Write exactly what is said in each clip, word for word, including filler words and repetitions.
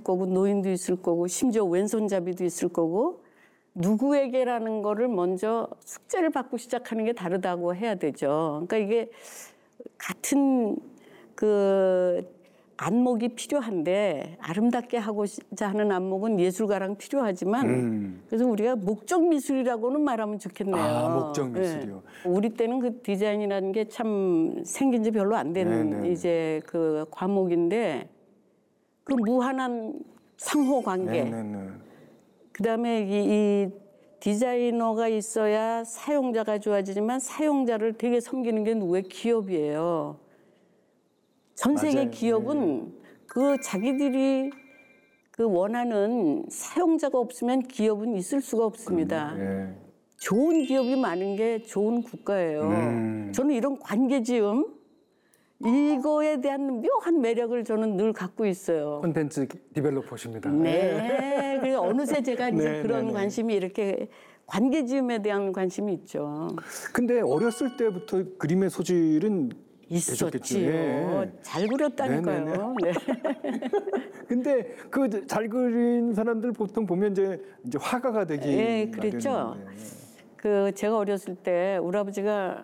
거고 노인도 있을 거고 심지어 왼손잡이도 있을 거고 누구에게라는 거를 먼저 숙제를 받고 시작하는 게 다르다고 해야 되죠. 그러니까 이게 같은 그 안목이 필요한데 아름답게 하고자 하는 안목은 예술가랑 필요하지만 음. 그래서 우리가 목적 미술이라고는 말하면 좋겠네요. 아, 목적 미술이요. 네. 우리 때는 그 디자인이라는 게 참 생긴 지 별로 안 된 네네. 이제 그 과목인데 그 무한한 상호 관계. 네네네. 그다음에 이, 이 디자이너가 있어야 사용자가 좋아지지만 사용자를 되게 섬기는 게 누구의 기업이에요. 전 세계 맞아요. 기업은 네. 그 자기들이 그 원하는 사용자가 없으면 기업은 있을 수가 없습니다. 네. 좋은 기업이 많은 게 좋은 국가예요. 음. 저는 이런 관계지음 이거에 대한 묘한 매력을 저는 늘 갖고 있어요. 콘텐츠 디벨로퍼십니다. 네. 그래서 어느새 제가 이제 네, 그런 네, 네. 관심이 이렇게 관계지음에 대한 관심이 있죠. 근데 어렸을 때부터 그림의 소질은 있었지요. 예. 잘 그렸다니까요. 네. 근데 그 잘 그린 사람들 보통 보면 이제 이제 화가가 되기 예, 그랬죠. 그 제가 어렸을 때 우리 아버지가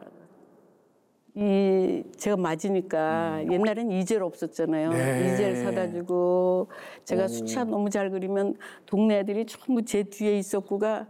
이 제가 맞으니까 음. 옛날엔 이젤 없었잖아요. 네. 이젤 사다 주고 제가 수채화 너무 잘 그리면 동네 애들이 전부 제 뒤에 있었고가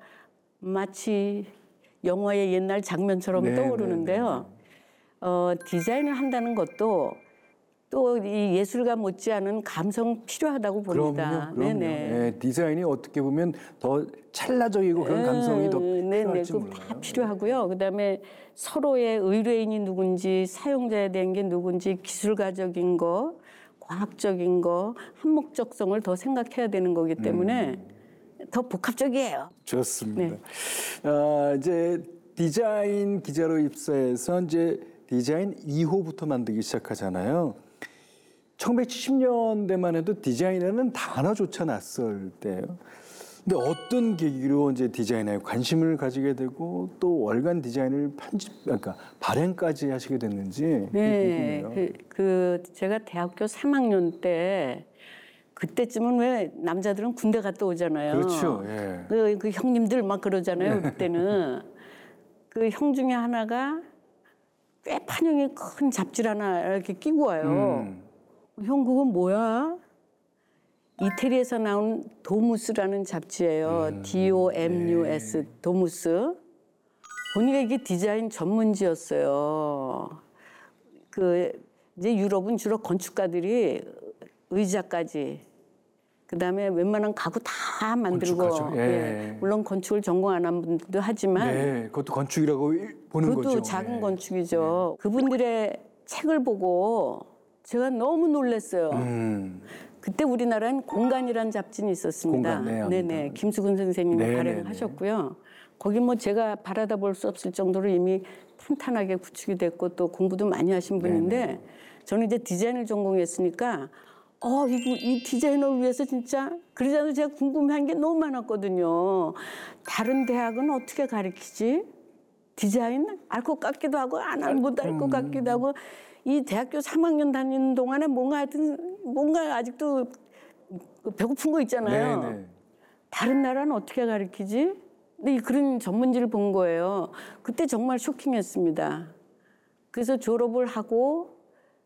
마치 영화의 옛날 장면처럼 네, 떠오르는데요. 네, 네. 어, 디자인을 한다는 것도 또 이 예술가 못지않은 감성 필요하다고 봅니다. 그럼요, 그럼요. 네, 디자인이 어떻게 보면 더 찰나적이고 그런 감성이 더 필요할지 몰라요. 다 필요하고요. 그다음에 서로의 의뢰인이 누군지 사용자에 대한 게 누군지 기술가적인 거, 과학적인 거, 한목적성을 더 생각해야 되는 거기 때문에 음. 더 복합적이에요. 좋습니다. 네. 아, 이제 디자인 기자로 입사해서 이제 디자인 이 호부터 만들기 시작하잖아요. 천구백칠십 년대만 해도 디자인이라는 단어조차 낯설 때예요. 근데 어떤 계기로 이제 디자인에 관심을 가지게 되고 또 월간 디자인을 편집, 그러니까 발행까지 하시게 됐는지. 네, 그, 그 제가 대학교 삼 학년 때 그때쯤은 왜 남자들은 군대 갔다 오잖아요. 그렇죠. 예. 그, 그 형님들 막 그러잖아요. 그때는 그 형 중에 하나가 꽤 판형이 큰 잡지를 하나 이렇게 끼고 와요. 음. 형 그건 뭐야? 이태리에서 나온 도무스라는 잡지예요. 음. 디 오 엠 유 에스 네. 도무스. 보니까 이게 디자인 전문지였어요. 그 이제 유럽은 주로 건축가들이 의자까지 그다음에 웬만한 가구 다 만들고 예. 예. 물론 건축을 전공 안 한 분들도 하지만 네, 그것도 건축이라고 보는 그것도 거죠. 그것도 작은 네. 건축이죠. 네. 그분들의 책을 보고 제가 너무 놀랐어요. 음. 그때 우리나라엔 공간이라는 잡지는 있었습니다. 공간, 네, 네네. 김수근 선생님이 네, 발행하셨고요. 네, 네. 거기 뭐 제가 바라다 볼 수 없을 정도로 이미 탄탄하게 구축이 됐고 또 공부도 많이 하신 분인데 네, 네. 저는 이제 디자인을 전공했으니까 어, 이, 이 디자이너를 위해서 진짜 그러지 않아도 제가 궁금한 게 너무 많았거든요. 다른 대학은 어떻게 가르치지? 디자인? 알 것 같기도 하고 안 알 못 알 것 같기도 하고 이 대학교 삼 학년 다니는 동안에 뭔가 하여튼 뭔가 아직도 배고픈 거 있잖아요. 네네. 다른 나라는 어떻게 가르치지? 근데 그런 전문지를 본 거예요. 그때 정말 쇼킹했습니다. 그래서 졸업을 하고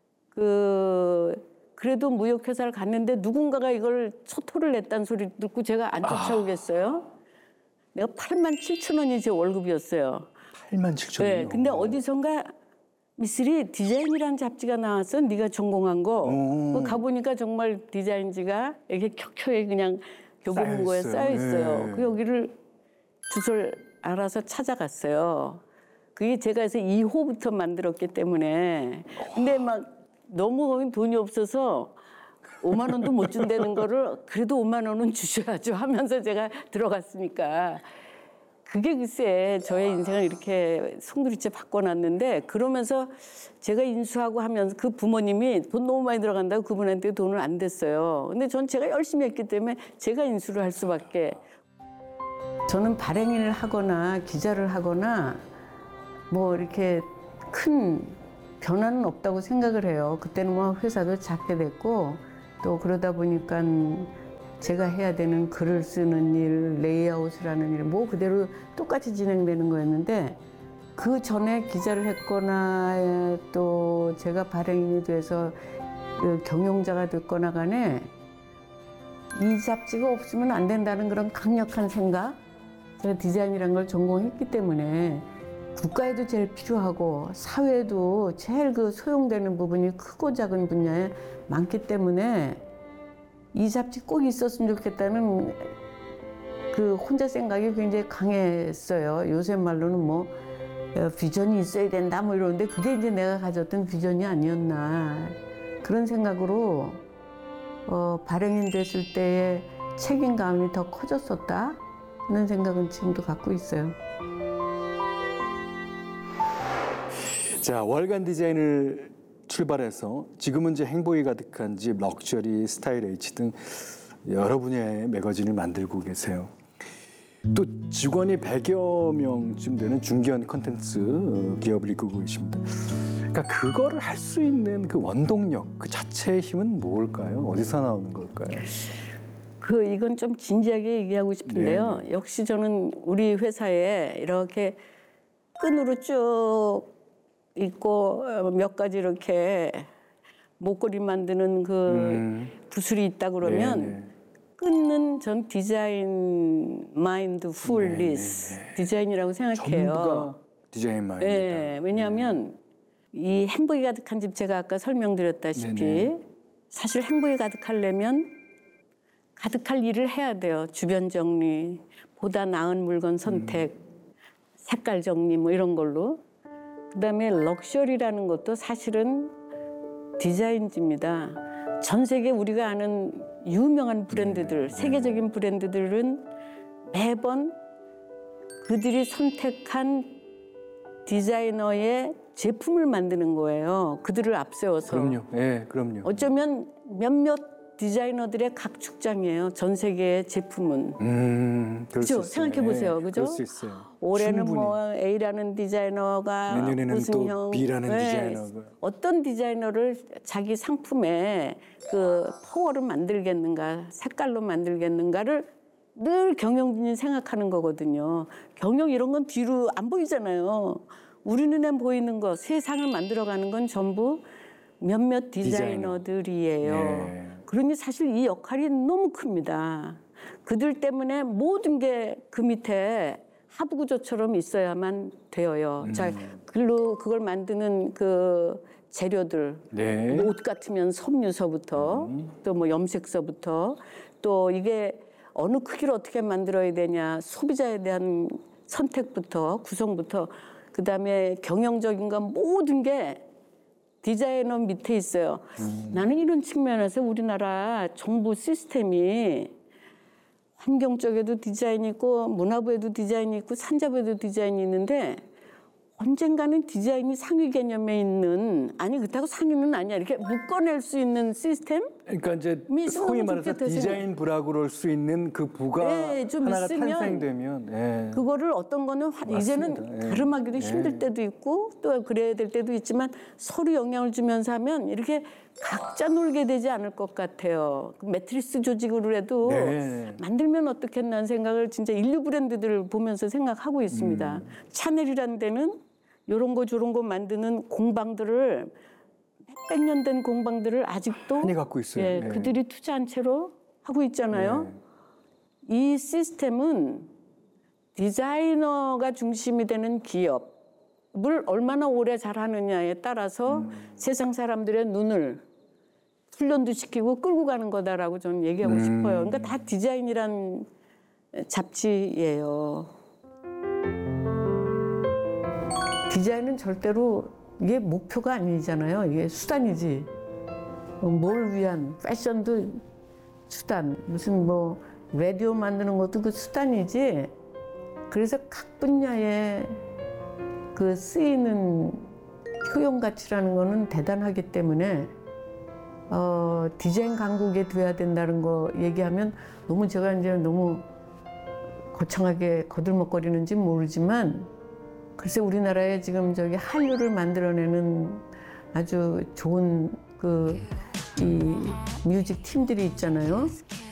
그 그래도 무역회사를 갔는데 누군가가 이걸 초토를 냈다는 소리 듣고 제가 안 쫓아오겠어요? 아. 내가 팔만 칠천 원이 제 월급이었어요. 팔만 칠천 원이요? 네, 근데 어디선가 미술이 디자인이라는 잡지가 나왔어. 네가 전공한 거. 그 가보니까 정말 디자인지가 이렇게 켜켜이 그냥 교보문고에 쌓여 있어요. 네. 그 여기를 주소를 알아서 찾아갔어요. 그게 제가 해서 이 호부터 만들었기 때문에. 근데 막 너무 거기 돈이 없어서 오만 원도 못 준다는 거를 그래도 오만 원은 주셔야죠 하면서 제가 들어갔으니까. 그게 글쎄 저의 인생을 이렇게 송두리째 바꿔놨는데 그러면서 제가 인수하고 하면서 그 부모님이 돈 너무 많이 들어간다고 그분한테 돈을 안 댔어요. 근데 전 제가 열심히 했기 때문에 제가 인수를 할 수밖에. 저는 발행인을 하거나 기자를 하거나 뭐 이렇게 큰 변화는 없다고 생각을 해요. 그때는 뭐 회사도 작게 됐고 또 그러다 보니까 제가 해야 되는 글을 쓰는 일, 레이아웃을 하는 일, 뭐 그대로 똑같이 진행되는 거였는데 그 전에 기자를 했거나 또 제가 발행인이 돼서 경영자가 됐거나 간에 이 잡지가 없으면 안 된다는 그런 강력한 생각, 제가 디자인이라는 걸 전공했기 때문에 국가에도 제일 필요하고 사회에도 제일 그 소용되는 부분이 크고 작은 분야에 많기 때문에 이 잡지 꼭 있었으면 좋겠다는 그 혼자 생각이 굉장히 강했어요. 요새 말로는 뭐 비전이 있어야 된다 뭐 이러는데 그게 이제 내가 가졌던 비전이 아니었나 그런 생각으로 어, 발행인 됐을 때의 책임감이 더 커졌었다 하는 생각은 지금도 갖고 있어요. 자, 월간 디자인을 출발해서 지금은 이제 행복이 가득한 집, 럭셔리, 스타일 H 등 여러 분야의 매거진을 만들고 계세요. 또 직원이 백여 명쯤 되는 중견 컨텐츠 기업을 이끌고 계십니다. 그러니까 그거를 할 수 있는 그 원동력, 그 자체의 힘은 뭘까요? 어디서 나오는 걸까요? 그 이건 좀 진지하게 얘기하고 싶은데요. 네. 역시 저는 우리 회사에 이렇게 끈으로 쭉 있고 몇 가지 이렇게 목걸이 만드는 그 음. 부술이 있다 그러면 네네. 끊는 전 디자인 마인드 풀리스 디자인이라고 생각해요. 전부가 디자인 마인드다. 네, 왜냐하면 네. 이 행복이 가득한 집 제가 아까 설명드렸다시피 네네. 사실 행복이 가득하려면 가득할 일을 해야 돼요. 주변 정리, 보다 나은 물건 선택, 음. 색깔 정리 뭐 이런 걸로. 그다음에 럭셔리라는 것도 사실은 디자인지입니다. 전 세계 우리가 아는 유명한 브랜드들, 네, 세계적인 네. 브랜드들은 매번 그들이 선택한 디자이너의 제품을 만드는 거예요. 그들을 앞세워서. 그럼요. 예, 네, 그럼요. 어쩌면 몇몇 디자이너들의 각축장이에요. 전 세계의 제품은. 음, 그렇죠. 생각해 보세요. 네, 그죠? 그럴 수 있어요. 올해는 충분히. 뭐 A라는 디자이너가 내년에는 무슨 또 형, B라는 네, 디자이너가 어떤 디자이너를 자기 상품에 그 파워로 만들겠는가, 색깔로 만들겠는가를 늘 경영진이 생각하는 거거든요. 경영 이런 건 뒤로 안 보이잖아요. 우리 눈에 보이는 거, 세상을 만들어가는 건 전부 몇몇 디자이너들이에요. 디자이너. 네. 그러니 사실 이 역할이 너무 큽니다. 그들 때문에 모든 게 그 밑에 하부 구조처럼 있어야만 되어요. 음. 자, 글로 그걸 만드는 그 재료들, 네. 옷 같으면 섬유서부터 음. 또 뭐 염색서부터 또 이게 어느 크기로 어떻게 만들어야 되냐, 소비자에 대한 선택부터 구성부터 그다음에 경영적인 건 모든 게 디자이너 밑에 있어요. 음. 나는 이런 측면에서 우리나라 정부 시스템이 환경 쪽에도 디자인이 있고 문화부에도 디자인이 있고 산자부에도 디자인이 있는데 언젠가는 디자인이 상위 개념에 있는 아니 그렇다고 상위는 아니야 이렇게 묶어낼 수 있는 시스템? 그러니까 이제 소위 말해서 디자인 부라고 할 수 있는 그 부가 네, 좀 하나가 탄생되면 네. 그거를 어떤 거는 맞습니다. 이제는 네. 가름하기도 네. 힘들 때도 있고 또 그래야 될 때도 있지만 서로 영향을 주면서 하면 이렇게 각자 놀게 되지 않을 것 같아요. 매트리스 조직으로 해도 네. 만들면 어떻겠나 하는 생각을 진짜 인류 브랜드들을 보면서 생각하고 있습니다. 음. 샤넬이라는 데는 이런 거 저런 거 만드는 공방들을 몇백 년 된 공방들을 아직도 많이 갖고 있어요. 예, 네. 그들이 투자한 채로 하고 있잖아요. 네. 이 시스템은 디자이너가 중심이 되는 기업을 얼마나 오래 잘하느냐에 따라서 음. 세상 사람들의 눈을 훈련도 시키고 끌고 가는 거다라고 저는 얘기하고 음. 싶어요. 그러니까 다 디자인이란 잡지예요. 디자인은 절대로 이게 목표가 아니잖아요. 이게 수단이지. 뭘 위한 패션도 수단, 무슨 뭐 라디오 만드는 것도 그 수단이지. 그래서 각 분야에 그 쓰이는 효용 가치라는 거는 대단하기 때문에 어, 디자인 강국에 돼야 된다는 거 얘기하면 너무 제가 이제 너무 거창하게 거들먹거리는지 모르지만 글쎄 우리나라에 지금 저기 한류를 만들어내는 아주 좋은 그 이 뮤직 팀들이 있잖아요.